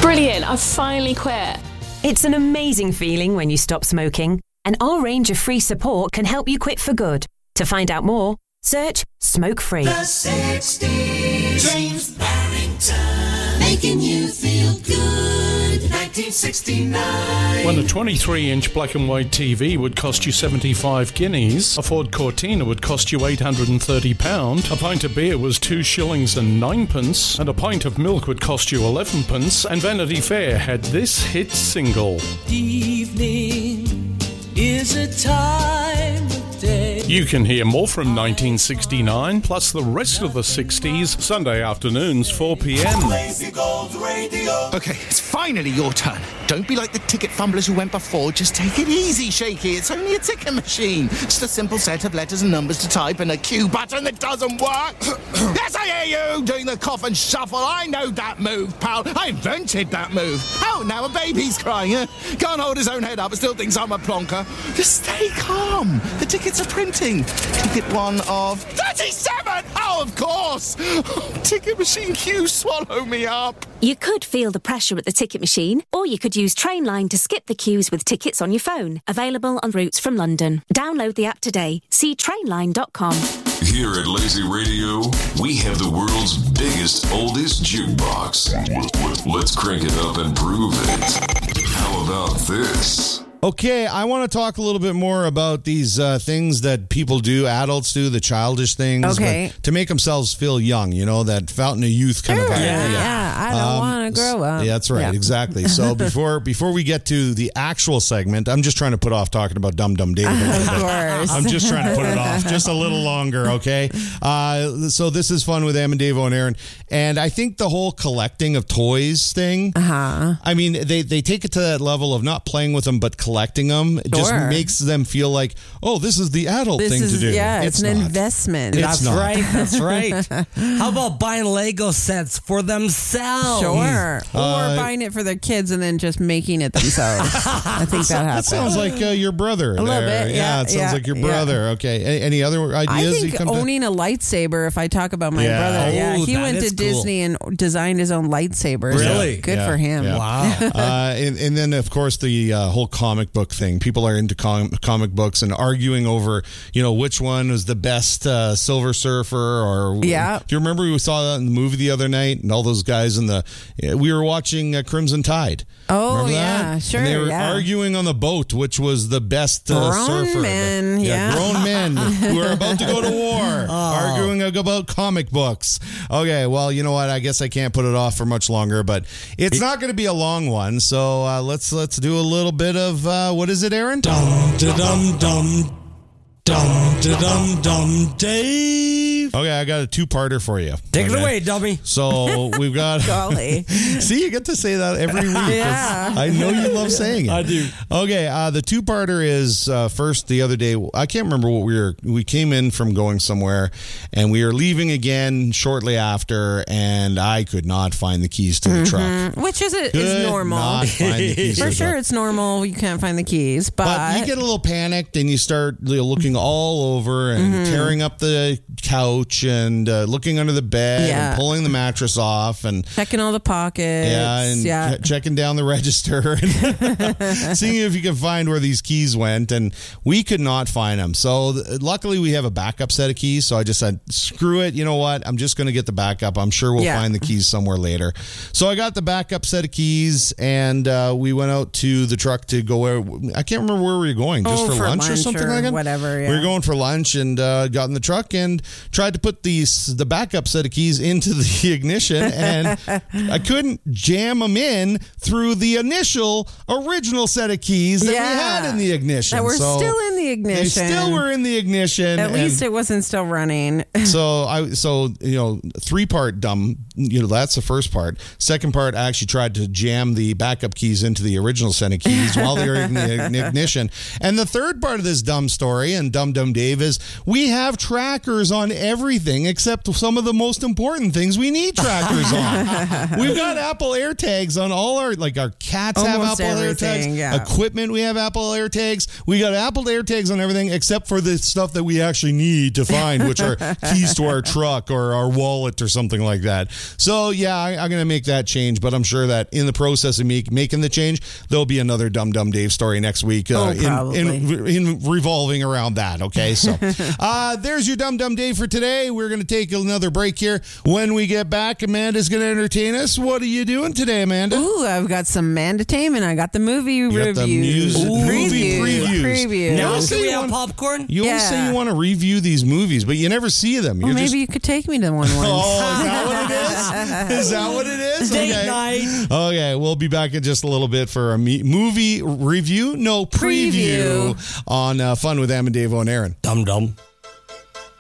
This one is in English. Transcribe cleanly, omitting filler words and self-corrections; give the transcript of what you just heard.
Brilliant, I've finally quit. It's an amazing feeling when you stop smoking, and our range of free support can help you quit for good. To find out more, search Smoke Free. The 60s, James Barrington, making you feel good. 1969. When a 23-inch black and white TV would cost you 75 guineas, a Ford Cortina would cost you £830, a pint of beer was 2 shillings and 9 pence, and a pint of milk would cost you 11 pence, and Vanity Fair had this hit single. Evening is a time of day. You can hear more from 1969, plus the rest of the 60s, Sunday afternoons, 4 p.m. Lazy Gold Radio. Okay, it's finally your turn. Don't be like the ticket fumblers who went before. Just take it easy, Shaky. It's only a ticket machine. Just a simple set of letters and numbers to type and a cue button that doesn't work. Yes, I hear you doing the cough and shuffle. I know that move, pal. I invented that move. Oh, now a baby's crying. Can't hold his own head up, but still thinks I'm a plonker. Just stay calm. The tickets are printing. Ticket 1 of 37. Oh, of course. Oh, ticket machine queue, swallow me up. You could feel the pressure at the ticket machine, or you could use Trainline to skip the queues with tickets on your phone. Available on routes from London. Download the app today. See trainline.com. Here at Lazy Radio, we have the world's biggest, oldest jukebox. Let's crank it up and prove it. How about this? Okay, I want to talk a little bit more about these things that people do, adults do, the childish things, but to make themselves feel young, you know, that fountain of youth kind of vibe. Yeah, I don't want to grow up. Yeah, that's right, exactly. So before we get to the actual segment, I'm just trying to put off talking about Dum Dum Dave. Of course. I'm just trying to put it off just a little longer, okay? So this is fun with Em and Davo and Aaron, and I think the whole collecting of toys thing, I mean, they take it to that level of not playing with them, but collecting them just makes them feel like, oh, this is the adult thing to do. Yeah, it's an investment. That's right. That's right. How about buying Lego sets for themselves? Sure. Or buying it for their kids and then just making it themselves. I think that happens. That sounds like your brother. A little bit. Yeah, it sounds like your brother. Okay. Any other ideas? I think owning a lightsaber, if I talk about my brother, he went to Disney and designed his own lightsabers. Really? Good for him. Yeah. Wow. And then, of course, the whole comic book thing. People are into comic books and arguing over, you know, which one was the best Silver Surfer or... Yeah. Do you remember we saw that in the movie the other night? And all those guys we were watching Crimson Tide. Oh, remember yeah, that? sure. And they were arguing on the boat which was the best surfer. Grown men, grown men who are about to go to war arguing about comic books. Okay, well, you know what? I guess I can't put it off for much longer, but it's not going to be a long one. So let's do a little bit of what is it, Aaron? Dum dum dum. Dum dum dum Dave. Okay, I got a two-parter for you. Take it away, dummy. So we've got... Golly. See, you get to say that every week. Yeah. I know you love saying it. I do. Okay, the two-parter is first the other day. I can't remember what we came in from going somewhere, and we were leaving again shortly after, and I could not find the keys to the truck. Which is normal. Not find the keys to For the sure, truck. it's normal. You can't find the keys, but you get a little panicked and you start looking all over and tearing up the couch and looking under the bed and pulling the mattress off and checking all the pockets. Checking down the register and seeing if you can find where these keys went. And we could not find them. So luckily we have a backup set of keys. So I just said, screw it. You know what? I'm just going to get the backup. I'm sure we'll find the keys somewhere later. So I got the backup set of keys and we went out to the truck to go where I can't remember where we were going, just for lunch or something like that. Whatever. Yeah. We were going for lunch and got in the truck and tried to put the backup set of keys into the ignition, and I couldn't jam them in through the original set of keys that we had in the ignition. That were still in the ignition. They still were in the ignition. At least it wasn't still running. So three-part dumb. That's the first part. Second part, I actually tried to jam the backup keys into the original set of keys while they were in the ignition. And the third part of this dumb story and Dum Dum Dave is we have trackers on every everything except some of the most important things we need tractors on. We've got Apple AirTags on all our cats Almost have Apple everything, AirTags. yeah. Equipment, we have Apple AirTags. We got Apple AirTags on everything except for the stuff that we actually need to find, which are keys to our truck or our wallet or something like that. So, yeah, I'm going to make that change, but I'm sure that in the process of making the change, there'll be another Dumb Dumb Dave story next week in revolving around that, okay? So, there's your Dumb Dumb Dave for today. We're going to take another break here. When we get back, Amanda's going to entertain us. What are you doing today, Amanda? Ooh, I've got some Mandatainment. I got the movie reviews. Movie previews. Now we have popcorn? You always say you want to review these movies, but you never see them. Well, maybe you could take me to one once. Oh, is that what it is? Is that what it is? Date night. Okay, we'll be back in just a little bit for a movie review. No, preview on Fun with Am and Dave on Aaron. Dum-dum.